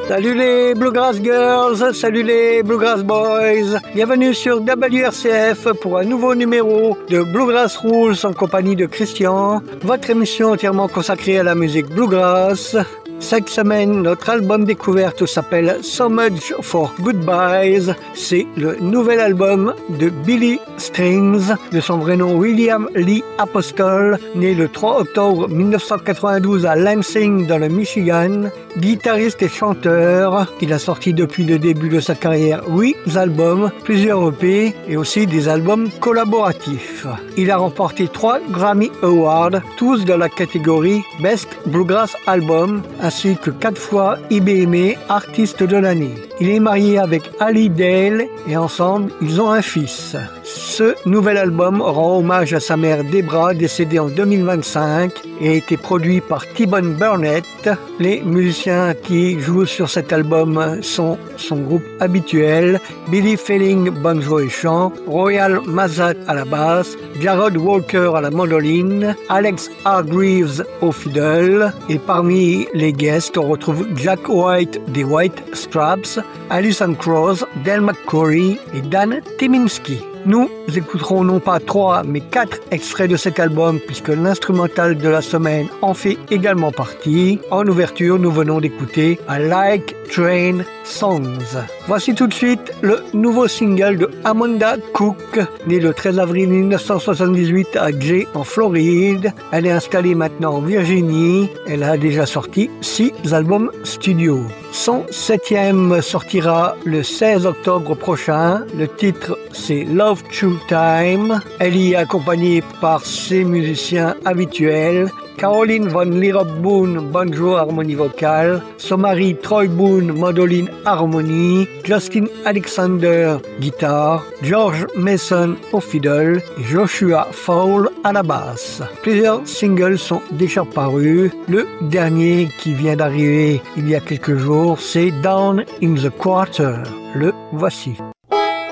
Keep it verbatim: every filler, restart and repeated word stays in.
Salut les Bluegrass Girls, salut les Bluegrass Boys. Bienvenue sur W R C F pour un nouveau numéro de Bluegrass Rules en compagnie de Christian, votre émission entièrement consacrée à la musique Bluegrass. Cette semaine, notre album découverte s'appelle So Much for Goodbyes. C'est le nouvel album de Billy Strings, de son vrai nom William Lee Apostol, né le trois octobre mille neuf cent quatre-vingt-douze à Lansing dans le Michigan. Guitariste et chanteur, il a sorti depuis le début de sa carrière huit albums, plusieurs E P et aussi des albums collaboratifs. Il a remporté trois Grammy Awards, tous dans la catégorie Best Bluegrass Album, ainsi que quatre fois I B M A Artiste de l'année. Il est marié avec Ali Dale et ensemble, ils ont un fils. Ce nouvel album rend hommage à sa mère Debra, décédée en deux mille vingt-cinq, et a été produit par T-Bone Burnett. Les musiciens qui jouent sur cet album sont son groupe habituel, Billy Felling, banjo et chant, Royal Mazat à la basse, Jarrod Walker à la mandoline, Alex Hargreaves au fiddle, et parmi les guests, on retrouve Jack White des White Straps, Alison Krauss, Del McCoury et Dan Tyminski. Nous écouterons non pas trois, mais quatre extraits de cet album, puisque l'instrumental de la semaine en fait également partie. En ouverture, nous venons d'écouter A Like Train Songs. Voici tout de suite le nouveau single de Amanda Cook, née le treize avril mille neuf cent soixante-dix-huit à Jay, en Floride. Elle est installée maintenant en Virginie. Elle a déjà sorti six albums studio. Son septième sortira le seize octobre prochain. Le titre, c'est Love True Time. Elle y est accompagnée par ses musiciens habituels. Caroline Von Lierop Boone, banjo harmonie vocale, son mari Troy Boone, mandoline harmonie, Justin Alexander, guitare, George Mason au fiddle et Joshua Fowle à la basse. Plusieurs singles sont déjà parus. Le dernier qui vient d'arriver il y a quelques jours, c'est Down in the Quarter. Le voici.